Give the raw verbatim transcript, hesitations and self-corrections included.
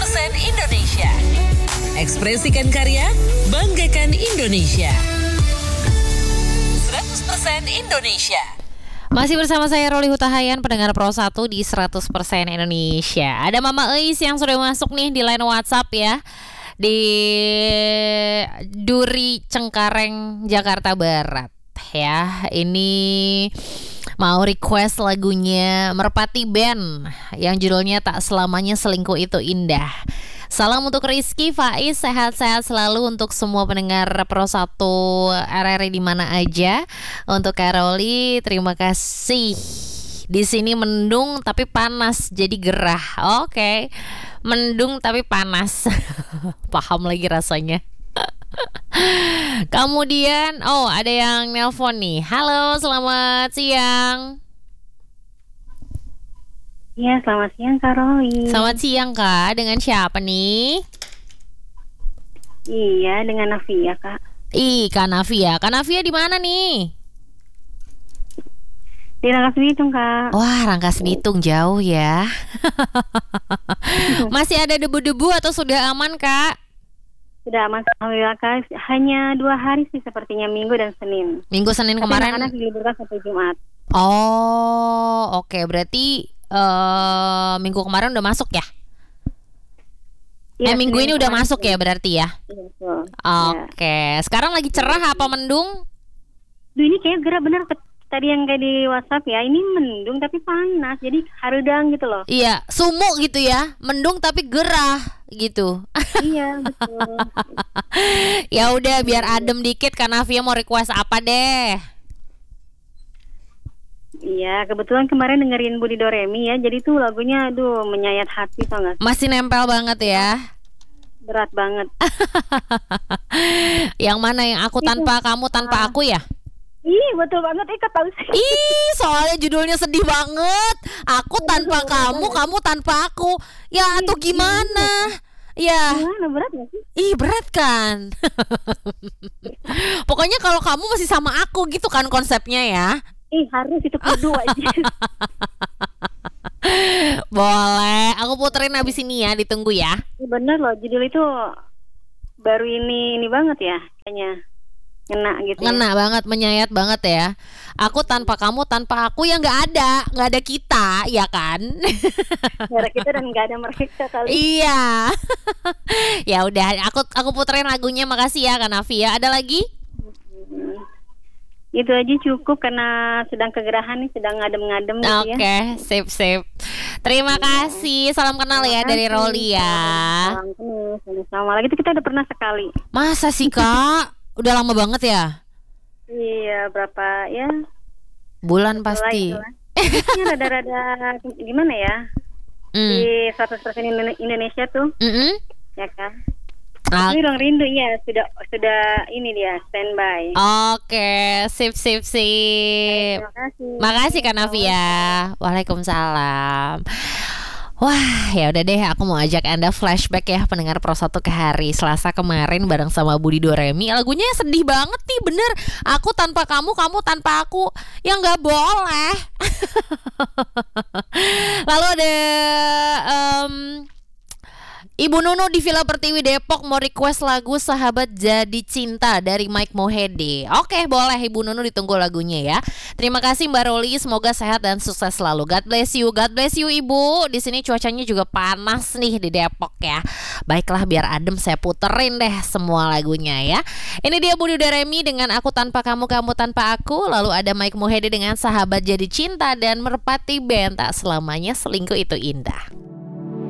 persen Indonesia. Ekspresikan karya, banggakan Indonesia. seratus persen Indonesia. Masih bersama saya Roli Hutahayan, pendengar Pro satu di seratus persen Indonesia. Ada Mama Eis yang sudah masuk nih di line WhatsApp ya, di Duri Cengkareng, Jakarta Barat ya. Ini mau request lagunya Merpati Band yang judulnya Tak Selamanya Selingkuh Itu Indah. Salam untuk Rizky, Faiz, sehat-sehat selalu untuk semua pendengar Pro satu R R I di mana aja. Untuk Karoli, terima kasih. Di sini mendung tapi panas jadi gerah. Oke. Mendung tapi panas. Paham lagi rasanya. Kemudian, oh ada yang nelpon nih. Halo, selamat siang. Ya, selamat siang Kak Roy. Selamat siang Kak, dengan siapa nih? Iya, dengan Navia Kak. Ih, Kak Navia. Kak Navia di mana nih? Di Rangkas Bitung Kak. Wah, Rangkas Bitung jauh ya. Masih ada debu-debu atau sudah aman Kak? Sudah aman alhamdulillah Kak. Hanya dua hari sih sepertinya, Minggu dan Senin. Minggu Senin Tapi kemarin. anak-anak diliburkan sampai Jumat. Oh, oke. Okay. Berarti uh, minggu kemarin udah masuk ya? Ya, eh minggu ini udah masuk itu. ya berarti ya? Iya, betul. Oke. Okay. Sekarang lagi cerah apa mendung? Duh, ini kayak gerah bener tadi yang kayak di WhatsApp ya. Ini mendung tapi panas. Jadi harudang gitu loh. Iya, sumuk gitu ya. Mendung tapi gerah gitu. Iya, betul. Ya udah biar adem dikit, Kak Navia mau request apa deh? Iya, kebetulan kemarin dengerin Budi Doremi ya. Jadi tuh lagunya aduh menyayat hati tau gak? Masih nempel banget ya. Berat banget. Yang mana, yang aku tanpa kamu tanpa aku ya? Ih, betul banget. Eh, ketahu sih. Ih, soalnya judulnya sedih banget. Aku tanpa kamu, kamu tanpa aku. Ya, atau gimana? Ya. Gimana, berat gak sih? Ih, berat kan. Pokoknya kalau kamu masih sama aku gitu kan konsepnya ya. Ih, harus itu kudu aja. Boleh, aku puterin abis ini ya, ditunggu ya. Bener loh, judul itu baru ini ini banget ya, kayaknya ngena gitu. Ngena ya. banget, menyayat banget ya. Aku tanpa kamu, tanpa aku ya nggak ada, nggak ada kita, ya kan? Gak ada kita dan nggak ada mereka kali. Iya. Ya udah, aku aku puterin lagunya, makasih ya Kak Navia. Ada lagi? Hmm. Itu aja cukup karena sedang kegerahan nih, sedang ngadem-ngadem gitu Oke, ya. okay, sip sip. Terima ya. kasih. Salam kenal ya dari Roli ya. Salam kenal, sama lagi itu kita udah pernah sekali. Masa sih Kak? Udah lama banget ya? Iya, berapa ya? Bulan pasti. Ini rada-rada gimana ya? Mm. Di seratus persen Indonesia tuh. Mm-mm. Ya kan? Ah. Tapi ruang rindu ya sudah sudah ini dia standby. Oke, sip sip sip. Terima kasih. Makasih Kak Navia. Waalaikumsalam. Wah, ya udah deh, aku mau ajak Anda flashback ya pendengar Pro satu ke hari Selasa kemarin bareng sama Budi Doremi. Lagunya sedih banget nih, bener. Aku tanpa kamu, kamu tanpa aku. Ya nggak boleh. Lalu ada um, Ibu Nunu di Villa Pertiwi Depok mau request lagu Sahabat Jadi Cinta dari Mike Mohede. Oke, boleh Ibu Nunu, ditunggu lagunya ya. Terima kasih Mbak Roli, semoga sehat dan sukses selalu. God bless you, God bless you Ibu. Di sini cuacanya juga panas nih di Depok ya. Baiklah, biar adem saya puterin deh semua lagunya ya. Ini dia Budi Doremi dengan Aku Tanpa Kamu, Kamu Tanpa Aku. Lalu ada Mike Mohede dengan Sahabat Jadi Cinta dan Merpati Band Tak Selamanya Selingkuh Itu Indah.